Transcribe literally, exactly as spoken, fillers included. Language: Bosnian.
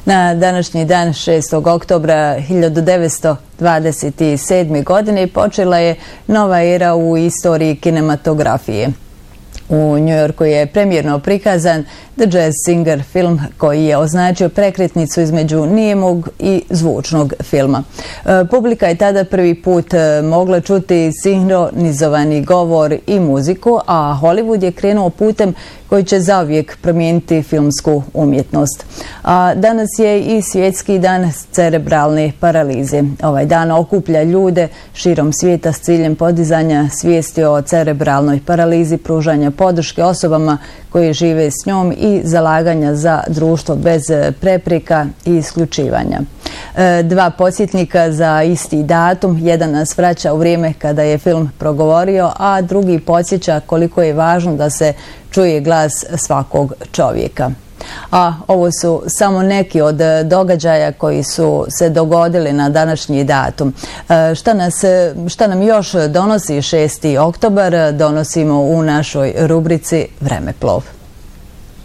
Na današnji dan, šestog oktobra hiljadu devetsto dvadeset sedme. godine, počela je nova era u istoriji kinematografije. U Njujorku je premijerno prikazan The Jazz Singer film koji je označio prekretnicu između nijemog i zvučnog filma. Publika je tada prvi put mogla čuti sinhronizovani govor i muziku, a Hollywood je krenuo putem koji će zauvijek promijeniti filmsku umjetnost. A danas je i svjetski dan cerebralne paralize. Ovaj dan okuplja ljude širom svijeta s ciljem podizanja svijesti o cerebralnoj paralizi, pružanja podrške osobama koji žive s njom i zalaganja za društvo bez prepreka i isključivanja. Dva podsjetnika za isti datum, jedan nas vraća u vrijeme kada je film progovorio, a drugi podsjeća koliko je važno da se čuje glas svakog čovjeka. A ovo su samo neki od događaja koji su se dogodili na današnji datum. Šta, nas, šta nam još donosi šesti oktobar, donosimo u našoj rubrici Vremeplov.